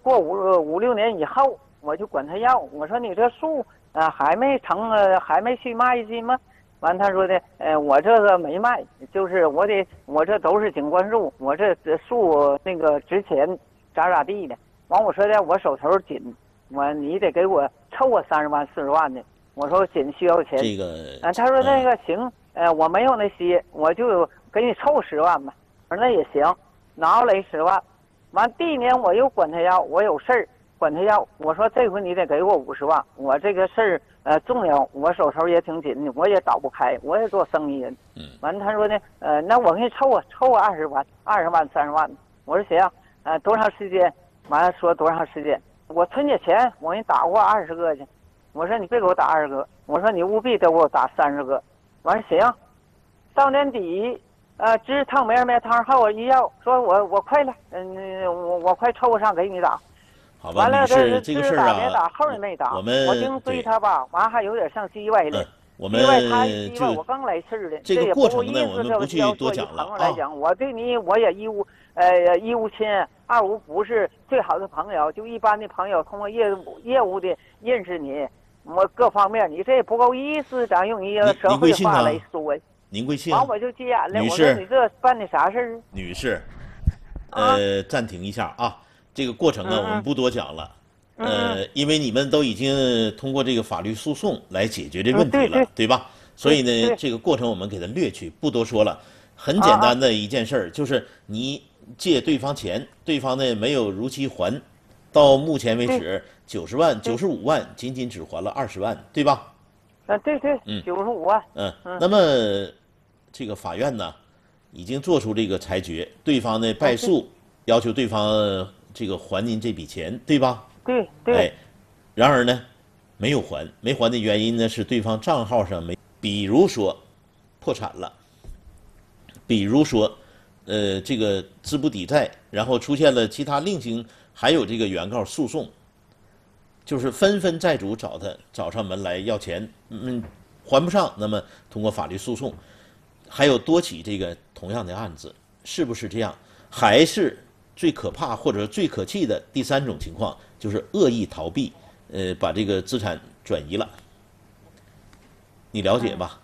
过五六年以后，我就管他要，我说你这树还没成还没去卖去吗？完他说的我这个没卖，就是我这都是景观树，我这树那个值钱咋地的。完我说的我手头紧，你得给我凑个30万40万的。我说紧需要钱。 这个他说那个行，我没有那些，我就给你凑10万吧。我说那也行，拿来10万。完第一年我又管他要，我有事儿管他要，我说这回你得给我50万，我这个事儿重要，我手头也挺紧的，我也倒不开，我也做生意人。完他说呢，那我给你凑20万，20万30万。我说行，多长时间？完了说多长时间？我春节前我给你打过20个去。我说你别给我打20个，我说你务必得给我打30个。完了行，到年底支烫梅儿汤后一要，说我快了，我快凑合上给你打。 好吧， 完了这个事儿啊， 没打，后也没打。 我们净追他吧，完还有点像叽歪的。 我们他一叽歪，我刚来事的。 这个过程呢， 我们不去多讲了啊。来讲，我对你我也一无亲，二无不是最好的朋友，就一般的朋友，通过业务的认识你，我各方面你这也不够意思，咱用一个社会话来说。 您贵姓？ 完我就急眼了， 女士， 我说你这办的啥事儿？ 女士，暂停一下啊，这个过程呢我们不多讲了。因为你们都已经通过这个法律诉讼来解决这问题了，对吧？所以呢，这个过程我们给它略去，不多说了。很简单的一件事儿，就是你借对方钱，对方呢没有如期还，到目前为止90万、95万，仅仅只还了20万，对吧？ 对，95万。 那么这个法院呢，已经做出这个裁决，对方呢败诉，要求对方这个还您这笔钱，对吧？ 对。 然而呢，没有还，没还的原因呢是对方账号上没，比如说破产了，比如说这个资不抵债，然后出现了其他另行，还有这个原告诉讼，就是纷纷债主找上门来要钱，还不上，那么通过法律诉讼，还有多起这个同样的案子，是不是这样？还是最可怕或者最可气的第3种情况，就是恶意逃避，把这个资产转移了。你了解吧？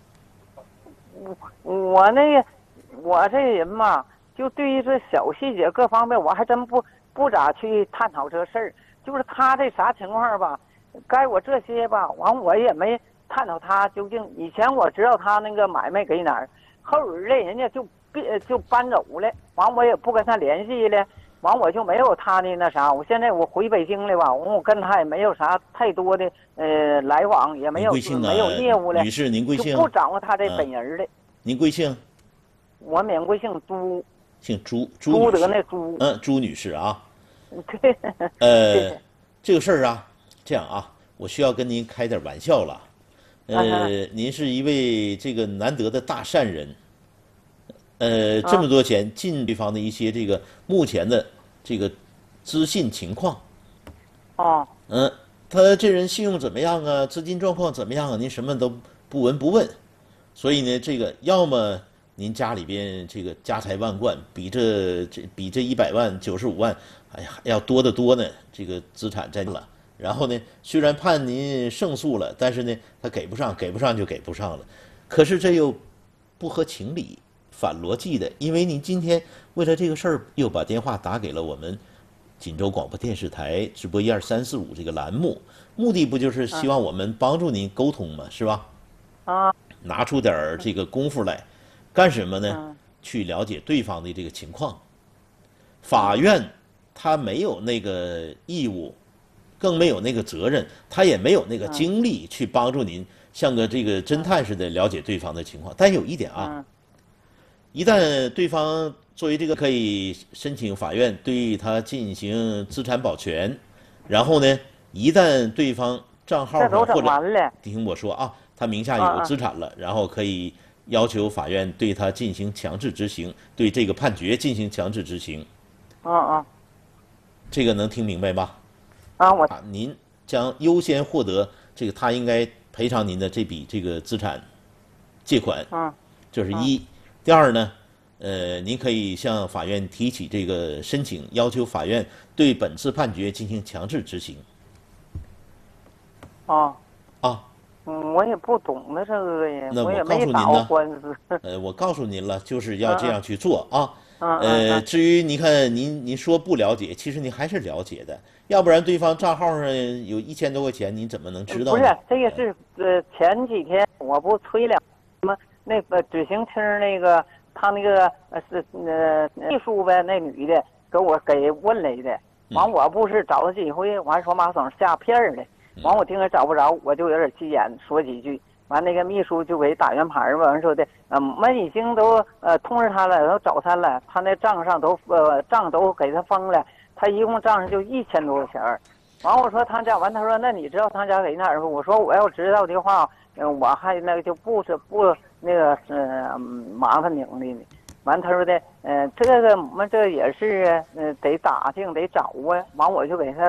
我这人嘛，就对于这小细节各方面，我还真不咋去探讨这事儿。就是他这啥情况吧，该我这些吧，完我也没探讨他究竟。以前我知道他那个买卖给哪儿，后日嘞人家就搬走了，完我也不跟他联系了。完我就没有他的那啥，我现在我回北京了吧，我跟他也没有啥太多的来往，也没有没有业务了。 女士，您贵姓？ 就不掌握他这本人的。 您贵姓？ 我免贵姓朱。 姓朱， 朱德那朱。 朱女士啊。 对。 这个事儿啊，这样啊，我需要跟您开点玩笑了。您是一位这个难得的大善人。这么多钱进对方的一些这个目前的这个资信情况。他这人信用怎么样啊？资金状况怎么样啊？您什么都不闻不问，所以呢，这个要么您家里边这个家财万贯，比这100万、95万，哎呀，要多得多呢。这个资产在了，然后呢，虽然判您胜诉了，但是呢，他给不上就给不上了。可是这又不合情理。反逻辑的，因为您今天为了这个事儿又把电话打给了我们锦州广播电视台直播12345这个栏目，目的不就是希望我们帮助您沟通吗？是吧？拿出点这个功夫来，干什么呢？去了解对方的这个情况。法院他没有那个义务，更没有那个责任，他也没有那个精力去帮助您像个这个侦探似的了解对方的情况。但有一点啊。一旦对方作为这个可以申请法院对他进行资产保全，然后呢，一旦对方账号上或者听我说啊，他名下有资产了，然后可以要求法院对他进行强制执行，对这个判决进行强制执行。这个能听明白吧？您将优先获得这个他应该赔偿您的这笔这个资产借款。这是一。第二呢， 您可以向法院提起这个申请，要求法院对本次判决进行强制执行。 啊。 啊， 我也不懂得这个呀， 那我也我告诉您没打过呢， 官司。 我告诉您了，就是要这样去做啊。 嗯至于你看您说不了解，其实您还是了解的，要不然对方账号上有1000多块钱，您怎么能知道呢？ 不是，这个是前几天我不催了什么那个执行厅那个他那个秘书呗，那女的给问来的，完我不是找了几回，完说马省下片儿的，完我听着找不着，我就有点急眼，说几句。完那个秘书就给打圆盘儿吧，完说的，我们已经都通知他了，都找他了，他那账上账都给他封了，他一共账上就1000多块钱儿。完我说他家，完他说那你知道他家给哪儿不？我说我要知道的话，我还那个就不那个麻烦您了呢。完他说的，这个我们这也是得打听得找啊。完我就给他